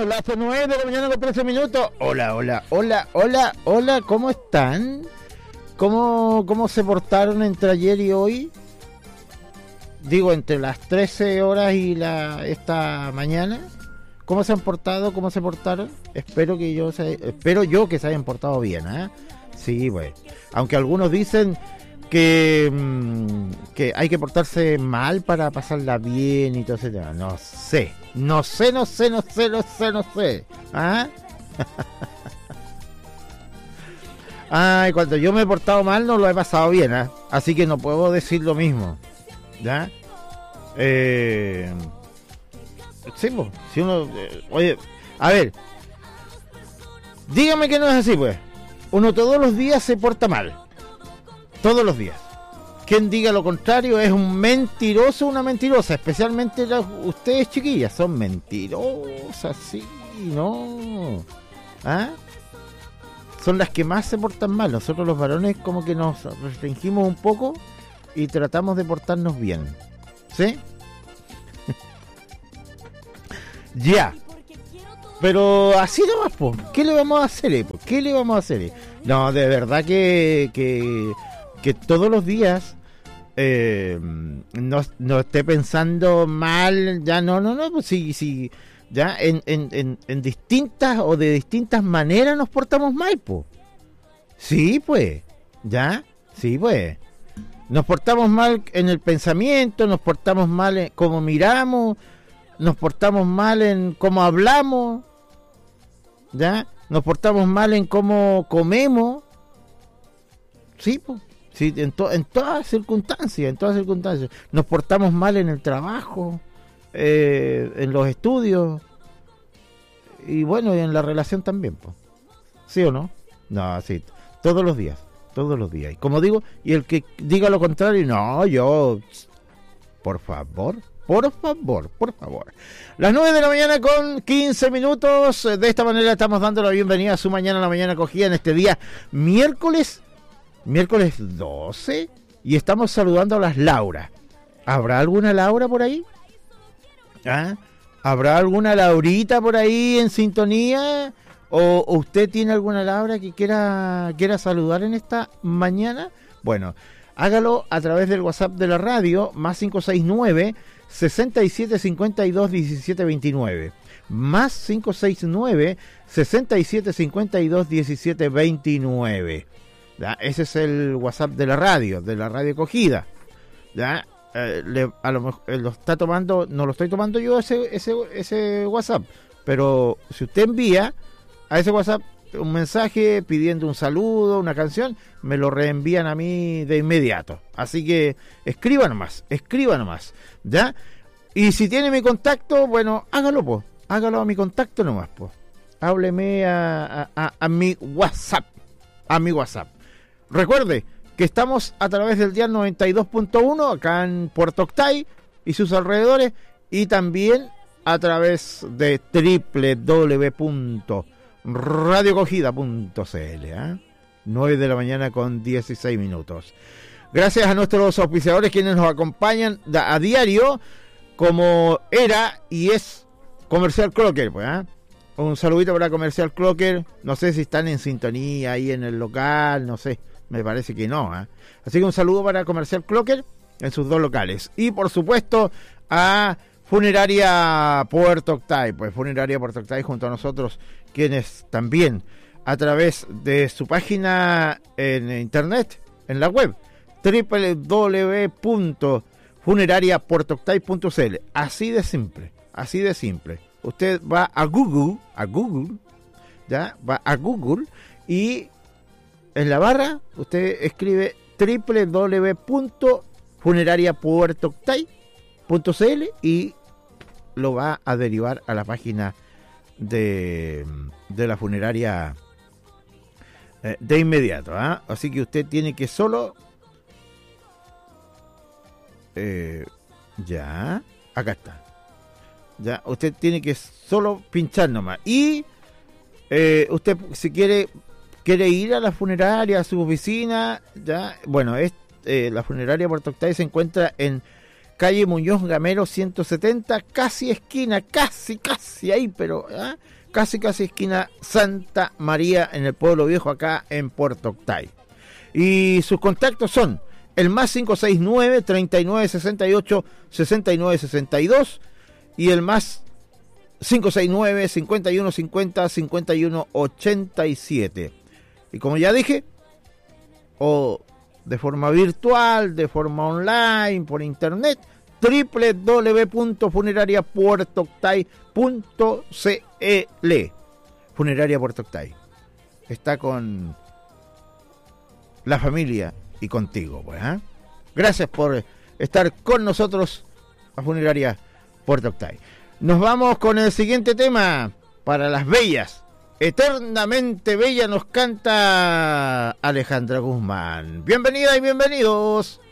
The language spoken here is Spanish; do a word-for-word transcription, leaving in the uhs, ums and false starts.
Son las nueve de la mañana con trece minutos. Hola, hola, hola, hola, hola, ¿cómo están? ¿Cómo, cómo se portaron entre ayer y hoy? Digo, entre las trece horas y la esta mañana. ¿Cómo se han portado? ¿Cómo se portaron? Espero que yo se, espero yo que se hayan portado bien, ¿eh? Sí, pues. Aunque algunos dicen que, mmm, que hay que portarse mal para pasarla bien y todo ese tema. No sé. No sé, no sé, no sé, no sé, no sé. ¿Ah? Ay, cuando yo me he portado mal no lo he pasado bien, ¿eh? Así que no puedo decir lo mismo. ¿Ya? Eh... Sí, pues. Si uno... Eh, oye, a ver. Dígame que no es así, pues. Uno todos los días se porta mal. Todos los días. Quien diga lo contrario es un mentiroso o una mentirosa. Especialmente las, ustedes, chiquillas, son mentirosas, sí, no. ¿Ah? Son las que más se portan mal. Nosotros los varones como que nos restringimos un poco y tratamos de portarnos bien. ¿Sí? Ya. Pero así nomás, po. ¿Qué le vamos a hacer, eh? ¿Qué le vamos a hacer? Eh? No, de verdad que... que que todos los días eh, no, no esté pensando mal, ya no, no, no, pues sí, sí, ya en, en, en, en distintas o de distintas maneras nos portamos mal, pues. Sí, pues, ya, sí, pues. Nos portamos mal en el pensamiento, nos portamos mal en cómo miramos, nos portamos mal en cómo hablamos, ya, nos portamos mal en cómo comemos, sí, pues. Sí, en, to, en todas circunstancias, en todas circunstancias. Nos portamos mal en el trabajo, eh, en los estudios y bueno, y en la relación también, pues. ¿Sí o no? No, sí, todos los días, todos los días. Y como digo, y el que diga lo contrario, no, yo, por favor, por favor, por favor. Las nueve de la mañana con quince minutos. De esta manera estamos dando la bienvenida a su mañana a la mañana cogida en este día miércoles. Miércoles doce y estamos saludando a las Laura. ¿Habrá alguna Laura por ahí? ¿Ah? ¿Habrá alguna Laurita por ahí en sintonía? ¿O, o usted tiene alguna Laura que quiera, quiera saludar en esta mañana? Bueno, hágalo a través del WhatsApp de la radio, más cinco seis nueve, sesenta y siete cincuenta y dos, diecisiete veintinueve. Más cinco seis nueve, sesenta y siete cincuenta y dos, diecisiete veintinueve. ¿Ya? Ese es el WhatsApp de la radio, de la radio cogida. ¿Ya? Eh, le, a lo mejor eh, lo está tomando, no lo estoy tomando yo ese, ese, ese WhatsApp, pero si usted envía a ese WhatsApp un mensaje pidiendo un saludo, una canción, me lo reenvían a mí de inmediato. Así que escriba nomás, escriba nomás, ¿ya? Y si tiene mi contacto, bueno, hágalo, pues, hágalo a mi contacto nomás, pues. Hábleme a, a, a, a mi WhatsApp, a mi WhatsApp. Recuerde que estamos a través del dial noventa y dos punto uno acá en Puerto Octay y sus alrededores, y también a través de doble u doble u doble u punto radio cogida punto c l. ¿eh? nueve de la mañana con dieciséis minutos. Gracias a nuestros auspiciadores quienes nos acompañan a diario, como era y es Comercial Clocker, pues, ¿eh? Un saludito para Comercial Clocker. No sé si están en sintonía ahí en el local, no sé. Me parece que no, ¿eh? Así que un saludo para Comercial Clocker en sus dos locales. Y por supuesto a Funeraria Puerto Octay. Pues Funeraria Puerto Octay junto a nosotros, quienes también a través de su página en internet, en la web, doble u doble u doble u punto funeraria puerto octay punto c l. Así de simple, así de simple. Usted va a Google, a Google, ya, va a Google y en la barra usted escribe doble u doble u doble u punto funeraria puerto octay punto c l y lo va a derivar a la página de, de la funeraria eh, de inmediato, ¿eh? Así que usted tiene que solo eh, ya, acá está. Ya, usted tiene que solo pinchar nomás. Y eh, usted si quiere quiere ir a la funeraria, a su oficina, ya, bueno, es eh, la funeraria Puerto Octay se encuentra en calle Muñoz Gamero ciento setenta, casi esquina, casi, casi ahí, pero ¿eh? casi, casi esquina Santa María, en el Pueblo Viejo, acá en Puerto Octay. Y sus contactos son el más cinco seis nueve, treinta y nueve sesenta y ocho, sesenta y nueve sesenta y dos y el más cinco seis nueve, cincuenta y uno cincuenta, cincuenta y uno ochenta y siete. Y como ya dije, o de forma virtual, de forma online, por internet, doble u doble u doble u punto funeraria puerto octay punto c l. Funeraria Puerto Octay está con la familia y contigo, pues, ¿eh? Gracias por estar con nosotros a Funeraria Puerto Octay. Nos vamos con el siguiente tema para las bellas. Eternamente bella nos canta Alejandra Guzmán. Bienvenida y bienvenidos.